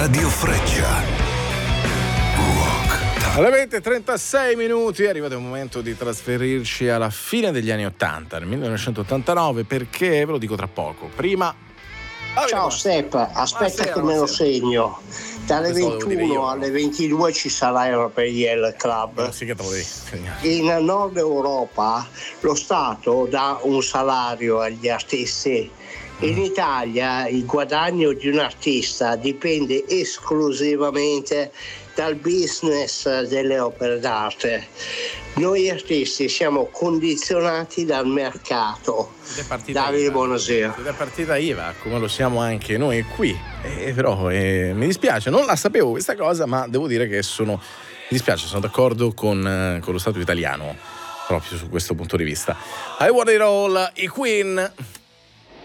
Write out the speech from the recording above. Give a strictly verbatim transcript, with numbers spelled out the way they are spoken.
Radio Freccia. Rock. Alle venti e trentasei minuti è arrivato il momento di trasferirci alla fine degli anni ottanta, nel millenovecentottantanove, perché ve lo dico tra poco. Prima Ciao Step, aspetta che me lo segno. Dalle ventuno alle ventidue ci sarà European Club. Sì, che te lo devi segnare. In Nord Europa lo Stato dà un salario agli artisti. In Italia il guadagno di un artista dipende esclusivamente dal business delle opere d'arte. Noi artisti siamo condizionati dal mercato. Davide, buonasera. Da partita I V A, come lo siamo anche noi qui. Eh, però eh, mi dispiace, non la sapevo questa cosa, ma devo dire che sono. Mi dispiace, sono d'accordo con, eh, con lo Stato italiano proprio su questo punto di vista. I Want It All, i Queen.